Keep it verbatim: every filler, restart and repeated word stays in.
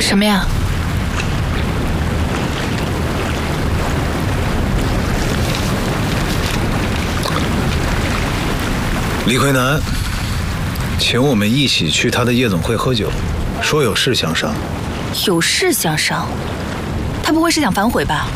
什么呀？ 李逵南请我们一起去他的夜总会喝酒，说有事相商。 有事相商？他不会是想反悔吧？